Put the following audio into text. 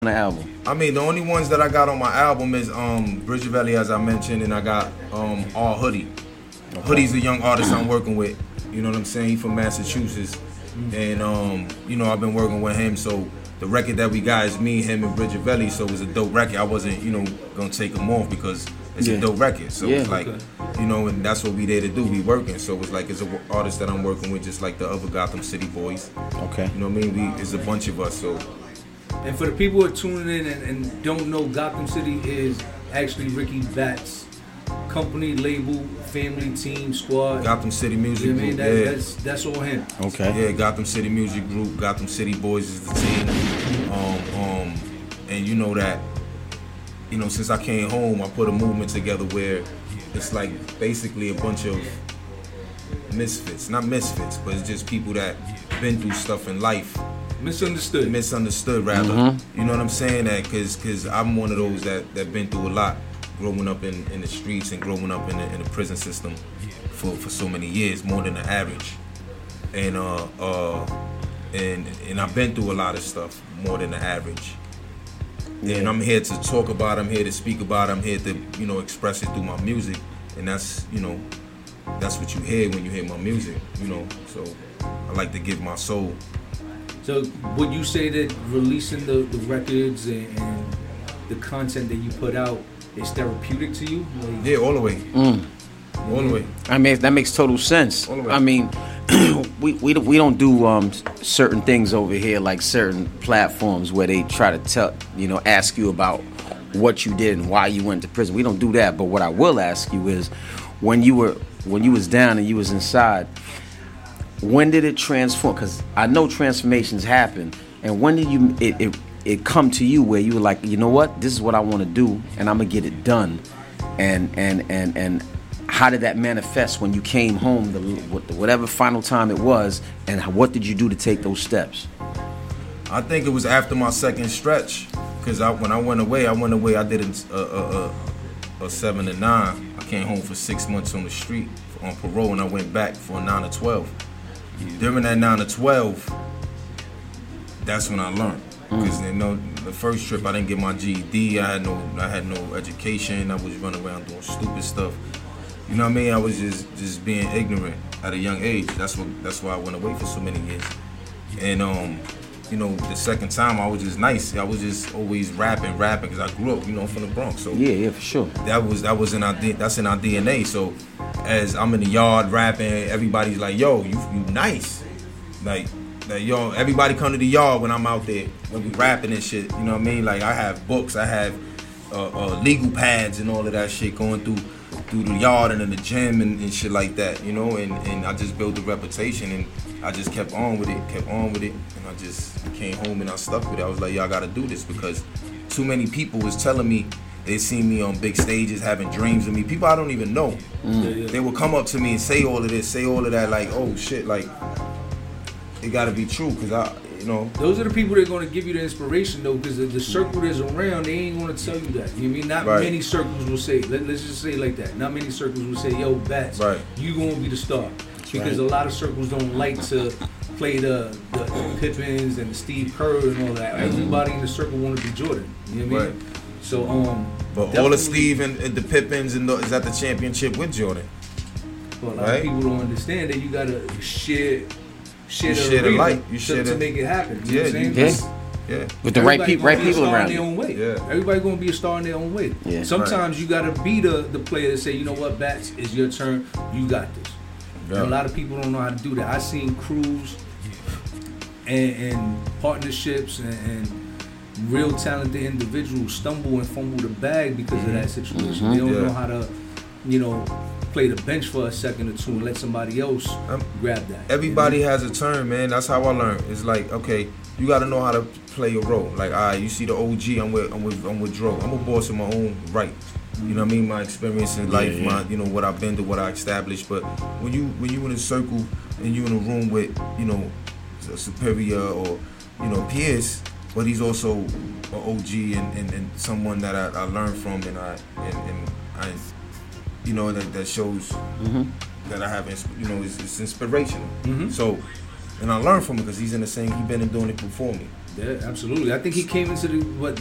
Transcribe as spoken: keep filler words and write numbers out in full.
the album? I mean, the only ones that I got on my album is um, Bridgevelli, as I mentioned, and I got um, R Hoodie. Okay. Hoodie's a young artist I'm working with. You know what I'm saying? He's from Massachusetts, and um, you know I've been working with him. So the record that we got is me, him, and Bridgevelli. So it was a dope record. I wasn't, you know, gonna take him off because it's yeah. a dope record. So yeah, it's like, okay. you know, and that's what we there to do. We working. So it's like it's an artist that I'm working with, just like the other Gotham City boys. Okay. You know what I mean? We it's a bunch of us. So. And for the people who are tuning in and, and don't know, Gotham City is actually Ricky Batts' company, label, family, team, squad. Gotham City Music you know Group. I mean? that, yeah. That's that's all him. Okay. Yeah, Gotham City Music Group. Gotham City Boys is the team. Um, um, and you know that, you know, since I came home, I put a movement together where it's like basically a bunch of misfits, not misfits, but it's just people that been through stuff in life. Misunderstood. Misunderstood, rather. Mm-hmm. You know what I'm saying? That because because I'm one of those that that been through a lot, growing up in, in the streets and growing up in the, in the prison system for, for so many years, more than the average. And uh uh and and I've been through a lot of stuff, more than the average. Yeah. And I'm here to talk about it, I'm here to speak about it, I'm here to, you know, express it through my music. And that's, you know, that's what you hear when you hear my music, you know. So I like to give my soul. So would you say that releasing the, the records and, and the content that you put out is therapeutic to you? Like, yeah, all the way. Mm. All the way. I mean, that makes total sense. All the way. I mean, we we we don't do um, certain things over here, like certain platforms where they try to tell, you know, ask you about what you did and why you went to prison. We don't do that. But what I will ask you is, when you were when you was down and you was inside, when did it transform? Because I know transformations happen. And when did you it, it it come to you where you were like, you know what, this is what I want to do, and I'm gonna get it done. And and and and how did that manifest when you came home, the, whatever final time it was, and what did you do to take those steps? I think it was after my second stretch, because I, when I went away, I went away. I did a, a, a, a seven to nine. I came home for six months on the street on parole, and I went back for a nine to twelve. During that nine to twelve, that's when I learned. Because mm. you know, the first trip I didn't get my G E D. I had no, I had no education. I was running around doing stupid stuff. You know what I mean? I was just, just being ignorant at a young age. That's what, that's why I went away for so many years. And um, you know, the second time I was just nice. I was just always rapping, rapping, because I grew up, you know, from the Bronx. So yeah, yeah, for sure. That was that was in our that's in our D N A. So as I'm in the yard rapping, everybody's like, "Yo, you you nice," like. Like, yo, everybody come to the yard when I'm out there, when we rapping and shit. You know what I mean? Like, I have books, I have uh, uh, legal pads and all of that shit going through through the yard and in the gym and, and shit like that, you know? And, and I just built a reputation, and I just kept on with it, kept on with it. And I just came home and I stuck with it. I was like, yo, I gotta do this, because too many people was telling me they seen me on big stages, having dreams of me. People I don't even know. Mm. Yeah, yeah. They would come up to me and say all of this, say all of that, like, oh shit, like, it gotta be true, cause I, you know. Those are the people that are gonna give you the inspiration, though, because the, the circle that's around, they ain't gonna tell you that. You know what I mean? Not right. many circles will say. Let, let's just say it like that. Not many circles will say, "Yo, Batts, right. you gonna be the star," that's because right. a lot of circles don't like to play the, the, the Pippins and the Steve Kerr and all that. Mm-hmm. Everybody in the circle want to be Jordan. You know what I mean? Right. So um. But all the Steve and, and the Pippins and the, is at the championship with Jordan. Well, a lot right? of people don't understand that you gotta share. Share, you share the light. You to, share to make it happen. You yeah, know what I'm saying? Yeah. yeah. With the right people, right people around you. Own way. Yeah. Everybody gonna be a star in their own way. Yeah. Sometimes right. you gotta be the, the player to say, you know what, Batts, it's your turn. You got this. Yeah. And a lot of people don't know how to do that. I seen crews and, and partnerships and, and real talented individuals stumble and fumble the bag because mm-hmm. of that situation. Mm-hmm. They don't yeah. know how to, you know, play the bench for a second or two and let somebody else um, grab that. Everybody you know? has a turn, man. That's how I learned. It's like, okay, you got to know how to play your role. Like, all right, you see the O G, I'm with, I'm with, I'm with Dro. I'm a boss in my own right. You know what I mean? My experience in life, yeah, yeah. my, you know, what I've been through, what I established. But when you, when you in a circle and you in a room with, you know, a superior or, you know, peers, but he's also an O G and, and, and someone that I, I learned from, and I, and, and I. You know, that, that shows mm-hmm. that I have, you know, it's, it's inspirational. Mm-hmm. So, and I learned from him because he's in the same, he's been doing it before me. Yeah, absolutely. I think he came into the what